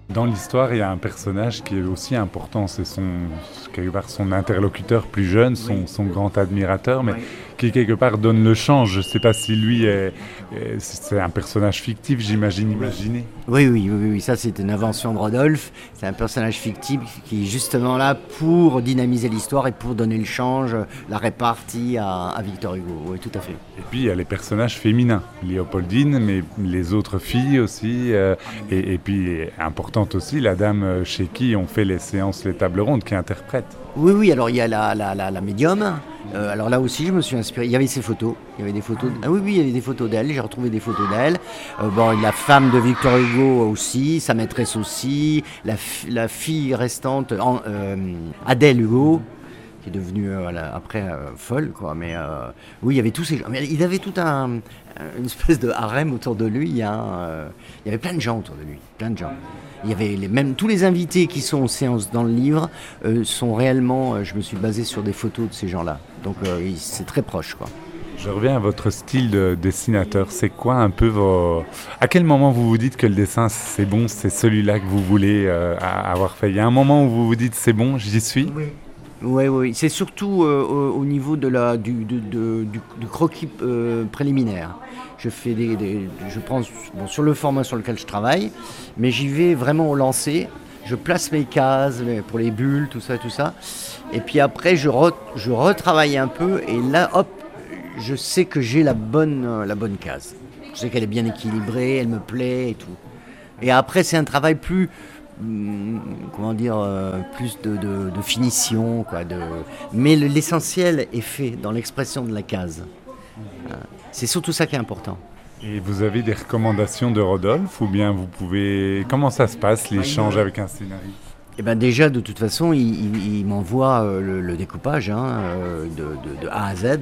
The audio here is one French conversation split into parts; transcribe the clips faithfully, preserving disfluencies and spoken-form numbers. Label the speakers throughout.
Speaker 1: Dans l'histoire, il y a un personnage qui est aussi important, c'est son, quelque part son interlocuteur plus jeune, son,
Speaker 2: Oui.
Speaker 1: son grand admirateur, mais
Speaker 2: Oui.
Speaker 1: qui quelque part donne le change. Je ne sais pas si lui est, est- c'est un personnage fictif, j'imagine, imaginé.
Speaker 2: Oui, oui, oui, oui, ça c'est une invention de Rodolphe. C'est un personnage fictif qui est justement là pour dynamiser l'histoire et pour donner le change, la répartie à, à Victor Hugo. Oui, tout à fait.
Speaker 1: Et puis il y a les personnages féminins, Léopoldine, mais les autres filles aussi, euh, et, et puis importante aussi, la dame euh, chez qui on fait les séances, les tables rondes, qui interprète.
Speaker 2: Oui, oui, alors il y a la, la, la, la médium. Euh, alors là aussi, je me suis inspiré. Il y avait ses photos. Il y avait des photos. Ah oui, oui, il y avait des photos d'elle. J'ai retrouvé des photos d'elle. Euh, bon, la femme de Victor Hugo aussi, sa maîtresse aussi, la, fi- la fille restante, en- euh, Adèle Hugo, qui est devenue euh, voilà, après euh, folle, quoi. Mais euh, oui, il y avait tous ces gens. Mais il avait tout un, une espèce de harem autour de lui. Hein, euh, il y avait plein de gens autour de lui, plein de gens. Il y avait les, même tous les invités qui sont aux séances dans le livre euh, sont réellement. euh, je me suis basé sur des photos de ces gens-là. Donc euh, il- c'est très proche, quoi.
Speaker 1: Je reviens à votre style de dessinateur. C'est quoi un peu vos... À quel moment vous vous dites que le dessin c'est bon, c'est celui-là que vous voulez euh, a- avoir fait? Il y a un moment où vous vous dites c'est bon, j'y suis?
Speaker 2: Oui. Oui, oui, c'est surtout euh, au, au niveau de la, du, de- de- du, du croquis euh, préliminaire. Je fais des, des- je prends bon, sur le format sur lequel je travaille, mais j'y vais vraiment au lancer. Je place mes cases mes- pour les bulles, tout ça, tout ça. Et puis après, je, re- je retravaille un peu et là, hop, je sais que j'ai la bonne, euh, la bonne case. Je sais qu'elle est bien équilibrée, elle me plaît et tout. Et après, c'est un travail plus, hum, comment dire, euh, plus de, de- de finition, quoi. De... Mais le- l'essentiel est fait dans l'expression de la case. Euh, C'est surtout ça qui est important.
Speaker 1: Et vous avez des recommandations de Rodolphe ou bien vous pouvez... Comment ça se passe, l'échange avec un scénariste?
Speaker 2: Et ben déjà, de toute façon, il, il- il m'envoie euh, le, le découpage hein, euh, de, de- de A à Z.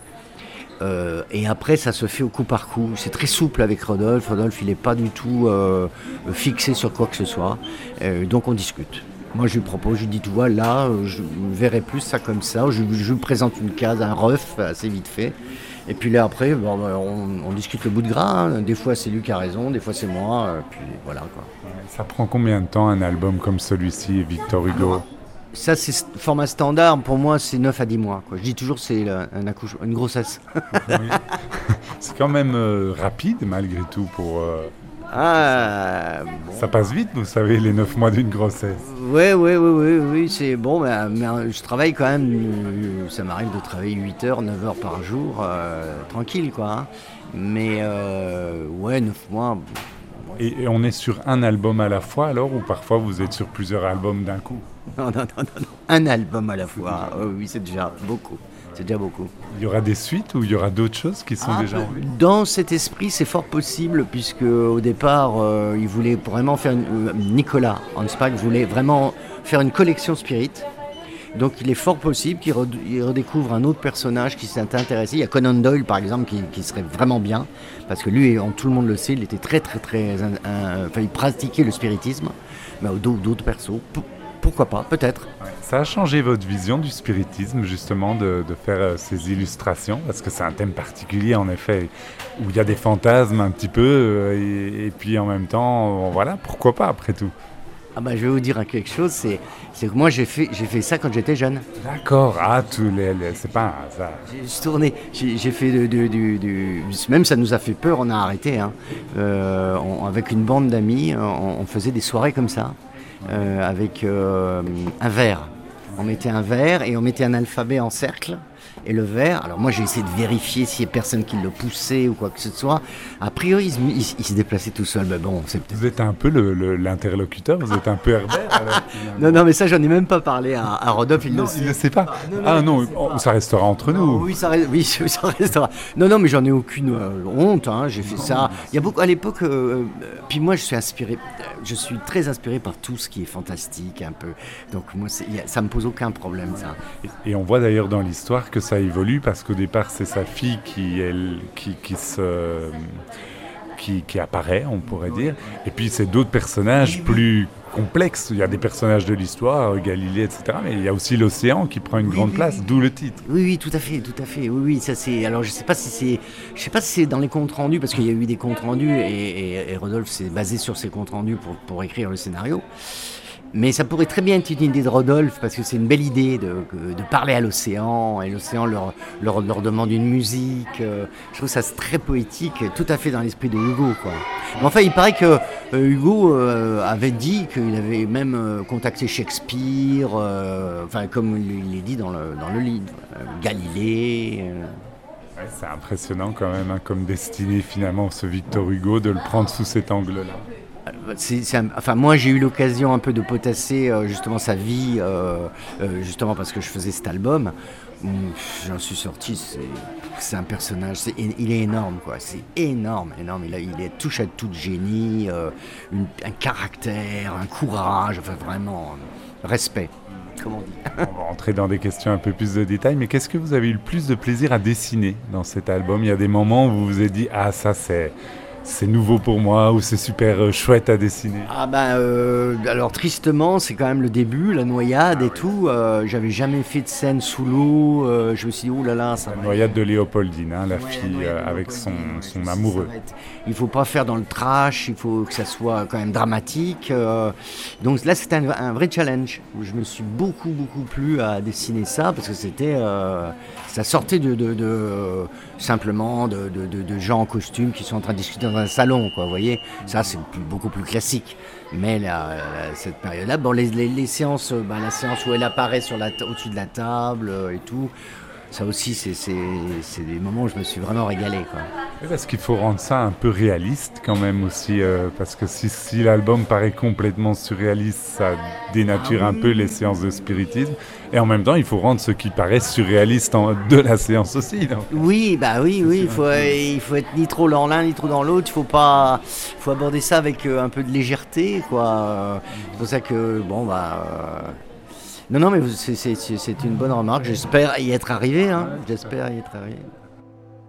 Speaker 2: Euh, et après, ça se fait au coup par coup. C'est très souple avec Rodolphe. Rodolphe, il n'est pas du tout euh, fixé sur quoi que ce soit. Euh, donc, on discute. Moi, je lui propose, je lui dis, tu vois, là, euh, je verrais plus ça comme ça. Je, je lui présente une case, un ref, assez vite fait. Et puis là, après, bon, ben, on, on discute le bout de gras. Hein. Des fois, c'est lui qui a raison, des fois, c'est moi. euh, puis voilà, quoi.
Speaker 1: Ça prend combien de temps un album comme celui-ci, Victor Hugo?
Speaker 2: Ça, c'est st- format standard. Pour moi, c'est neuf à dix mois. Quoi. Je dis toujours, c'est la- un accouchement, une grossesse.
Speaker 1: Oui. C'est quand même euh, rapide malgré tout pour... euh,
Speaker 2: Ah, bon.
Speaker 1: Ça passe vite, vous savez, les neuf mois d'une grossesse.
Speaker 2: Ouais, ouais, ouais, ouais, oui, c'est bon, mais, mais, euh, je travaille quand même, euh, ça m'arrive de travailler huit heures, neuf heures par jour, euh, tranquille, quoi. Hein. Mais, euh, ouais, neuf mois,
Speaker 1: Et, et on est sur un album à la fois alors, ou parfois vous êtes sur plusieurs albums d'un coup?
Speaker 2: non, non, non, non, non. Un album à la fois, oh, oui, c'est déjà beaucoup, c'est déjà beaucoup.
Speaker 1: Il y aura des suites ou il y aura d'autres choses qui sont
Speaker 2: Ah,
Speaker 1: déjà en vue?
Speaker 2: dans cet esprit, c'est fort possible, puisque au départ, euh, il voulait vraiment faire une, euh, Nicolas Hanspach voulait vraiment faire une collection Spirit. Donc il est fort possible qu'il red- il redécouvre un autre personnage qui s'est intéressé. Il y a Conan Doyle par exemple qui, qui serait vraiment bien, parce que lui, on- tout le monde le sait, il était très très très, un- un- enfin il pratiquait le spiritisme, mais d'autres d'autres persos, P- pourquoi pas, peut-être.
Speaker 1: Ouais. Ça a changé votre vision du spiritisme, justement, de, de faire euh, ces illustrations, parce que c'est un thème particulier, en effet, où il y a des fantasmes un petit peu, euh, et, et puis en même temps, euh, voilà, pourquoi pas, après tout.
Speaker 2: Ah bah, je vais vous dire quelque chose, c'est, c'est que moi j'ai fait, j'ai fait ça quand j'étais jeune.
Speaker 1: D'accord, ah, tous les, les- c'est pas un hasard.
Speaker 2: J'ai j'ai tourné, j'ai j'ai fait de- de- du, du- même ça nous a fait peur, on a arrêté. Hein. Euh, on- avec une bande d'amis, on, on faisait des soirées comme ça, euh, avec euh, un verre. On mettait un verre et on mettait un alphabet en cercle. Et le verre, alors moi j'ai essayé de vérifier s'il y a personne qui le poussait ou quoi que ce soit. A priori, il, se- il- il se déplaçait tout seul, mais bon, c'est peut-être.
Speaker 1: Vous êtes un peu le- le- l'interlocuteur, vous êtes un peu Herbert, alors, finalement.
Speaker 2: Non, non, mais ça, j'en ai même pas parlé à, à Rodolphe, il
Speaker 1: Non,
Speaker 2: le sait.
Speaker 1: il ne le sait pas.
Speaker 2: non, non,
Speaker 1: Ah
Speaker 2: il
Speaker 1: non,
Speaker 2: le sait
Speaker 1: oh,
Speaker 2: pas.
Speaker 1: ça restera entre nous.
Speaker 2: Oui, ça, reste- oui, ça restera. Non, non, mais j'en ai aucune euh, honte. Hein, j'ai fait ça. Il y a beaucoup à l'époque. euh, euh, puis moi, je suis inspiré. euh, Je suis très inspiré par tout ce qui est fantastique, un peu. Donc moi, c'est- il y a- ça me pose aucun problème, ça.
Speaker 1: Et on voit d'ailleurs dans l'histoire que ça évolue parce qu'au départ c'est sa fille qui, elle, qui, qui, se, qui, qui apparaît, on pourrait dire. Et puis c'est d'autres personnages plus complexes. Il y a des personnages de l'histoire, Galilée, et cetera. Mais il y a aussi l'océan qui prend une
Speaker 2: Oui,
Speaker 1: grande
Speaker 2: oui,
Speaker 1: place,
Speaker 2: oui.
Speaker 1: d'où le titre.
Speaker 2: Oui, oui, tout à fait, tout à fait. Oui, oui, ça c'est. Alors, je sais pas si c'est, je sais pas si c'est dans les comptes rendus, parce qu'il y a eu des comptes rendus et, et, et Rodolphe s'est basé sur ces comptes rendus pour, pour écrire le scénario. Mais ça pourrait très bien être une idée de Rodolphe, parce que c'est une belle idée de, de parler à l'océan, et l'océan leur, leur, leur demande une musique. euh, Je trouve ça très poétique, tout à fait dans l'esprit de Hugo, quoi. Mais enfin, il paraît que euh, Hugo euh, avait dit qu'il avait même euh, contacté Shakespeare, euh, enfin, comme il est dit dans le, dans le livre, euh, Galilée. euh.
Speaker 1: Ouais, c'est impressionnant quand même, hein, comme destinée finalement, ce Victor Hugo, de le prendre sous cet angle-là.
Speaker 2: C'est, c'est un- enfin, moi, j'ai eu l'occasion un peu de potasser euh, justement sa vie, euh, euh, justement parce que je faisais cet album. Hum, J'en suis sorti, c'est, c'est un personnage, c'est, il est énorme, quoi. C'est énorme, énorme. Il, a, il est touche à tout de génie, euh, une- un caractère, un courage, enfin vraiment, euh, respect. Comment on dit.
Speaker 1: On va rentrer dans des questions un peu plus de détails, mais qu'est-ce que vous avez eu le plus de plaisir à dessiner dans cet album? Il y a des moments où vous vous êtes dit, ah ça c'est... c'est nouveau pour moi, ou c'est super euh, chouette à dessiner.
Speaker 2: Ah ben, euh, alors tristement, c'est quand même le début, la noyade et tout. Euh, j'avais jamais fait de scène sous l'eau. euh, je me suis dit, oh là là, ça
Speaker 1: La
Speaker 2: va
Speaker 1: noyade de Léopoldine, hein, la
Speaker 2: Ouais,
Speaker 1: fille
Speaker 2: noyade
Speaker 1: euh,
Speaker 2: de
Speaker 1: avec son,
Speaker 2: Léopoldine, ouais,
Speaker 1: son
Speaker 2: je sais,
Speaker 1: amoureux.
Speaker 2: ça va être- Il faut pas faire dans le trash, il faut que ça soit quand même dramatique. euh. Donc là, c'était un, un vrai challenge. Je me suis beaucoup, beaucoup plu à dessiner ça parce que c'était, euh, ça sortait de, de, de, euh, simplement de, de, de- de gens en costume qui sont en train de discuter dans un salon, quoi. Vous voyez, ça c'est plus- beaucoup plus classique. Mais là, là, cette période-là, bon, les, les, les séances, euh, ben, la séance où elle apparaît sur la ta- au-dessus de la table euh, et tout. Ça aussi, c'est, c'est, c'est des moments où je me suis vraiment régalé, quoi.
Speaker 1: Oui, parce qu'il faut rendre ça un peu réaliste quand même aussi, euh, parce que si, si l'album paraît complètement surréaliste, ça dénature
Speaker 2: Ah
Speaker 1: un
Speaker 2: oui.
Speaker 1: peu les séances de spiritisme. Et en même temps, il faut rendre ce qui paraît surréaliste en- de la séance aussi. Donc.
Speaker 2: Oui, bah oui, oui, il
Speaker 1: c'est
Speaker 2: faut,
Speaker 1: un peu-
Speaker 2: il faut être ni trop dans l'un ni trop dans l'autre. Il faut pas, faut aborder ça avec euh, un peu de légèreté, quoi. Euh, C'est pour ça que bon bah, euh, non non mais c'est, c'est, c'est c'est une bonne remarque. J'espère y être arrivé, hein. J'espère y être arrivé.